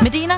Medina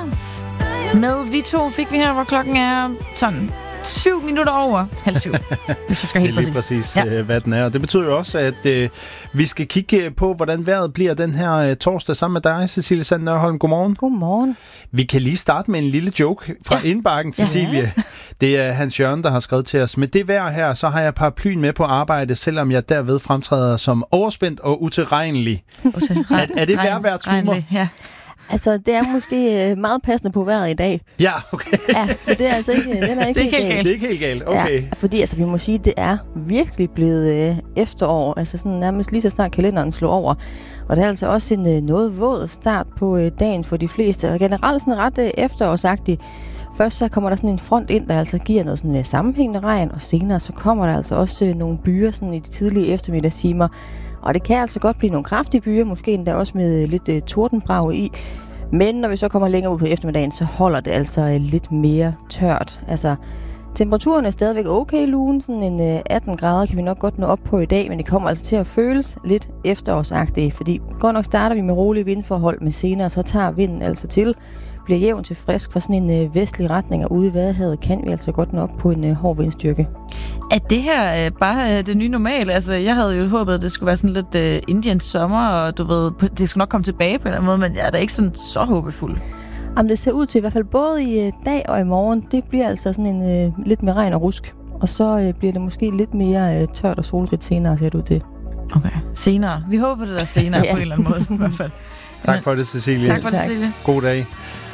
med Vi To fik vi her, hvor klokken er sådan 7 minutter over 6:30, hvis jeg skal helt præcis. Det er lige præcis, hvad den er. Og det betyder jo også, at vi skal kigge på, hvordan vejret bliver den her torsdag sammen med dig, Cecilie Sand Nørholm. Godmorgen. Godmorgen. Vi kan lige starte med en lille joke fra indbakken, Cecilie. Det er Hans Jørgen, der har skrevet til os. Med det vejr her, så har jeg paraplyen med på arbejde, selvom jeg derved fremtræder som overspændt og utilregnelig. Er det vejrværts humor? Ja. Altså, det er måske meget passende på vejret i dag. Ja, okay. Ja, så det er altså ikke, den er ikke helt galt. Det er ikke helt galt, okay. Ja, fordi altså, vi må sige, det er virkelig blevet efterår. Altså sådan nærmest lige så snart kalenderen slår over. Og det er altså også en noget våd start på dagen for de fleste. Og generelt sådan ret efterårsagtigt. Først så kommer der sådan en front ind, der altså giver noget sådan sammenhængende regn. Og senere så kommer der altså også nogle byer sådan i de tidlige eftermiddagstimer. Og det kan altså godt blive nogle kraftige byer, måske endda også med lidt tordenbrag i. Men når vi så kommer længere ud på eftermiddagen, så holder det altså lidt mere tørt. Altså, temperaturen er stadigvæk okay lugen. Sådan en 18 grader kan vi nok godt nå op på i dag, men det kommer altså til at føles lidt efterårsagtigt. Fordi godt nok starter vi med rolige vindforhold, men senere så tager vinden altså til. Bliver jævn til frisk fra sådan en vestlig retning, og ude i Vadehavet kan vi altså godt nå op på en hård vindstyrke. Er det her bare det nye normale? Altså, jeg havde jo håbet, at det skulle være sådan lidt Indiens sommer, og du ved, det skulle nok komme tilbage på en eller anden måde, men jeg er da ikke sådan så håbefuld. Jamen, det ser ud til i hvert fald både i dag og i morgen, det bliver altså sådan en lidt med regn og rusk. Og så bliver det måske lidt mere tørt og solrigt senere, ser det ud til. Okay, senere. Vi håber det der senere på en eller anden måde i hvert fald. Tak for det, Cecilie. Tak for det, Cecilie. God dag.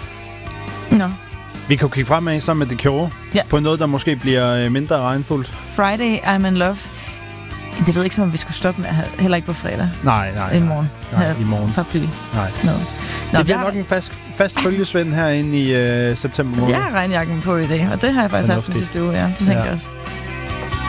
Nå. Vi kan jo kigge fremad sammen med The Cure på noget, der måske bliver mindre regnfuldt. Friday, I'm in love. Det ved ikke, som om vi skulle stoppe med, heller ikke på fredag. Nej. I morgen. Nej, i morgen. Paraply. Nej. Nå, det bliver nok en fast følgesvend herinde i september måned. Altså, jeg har regnjakken på i dag, og det har jeg faktisk haft den sidste uge, ja. Det tænker jeg også.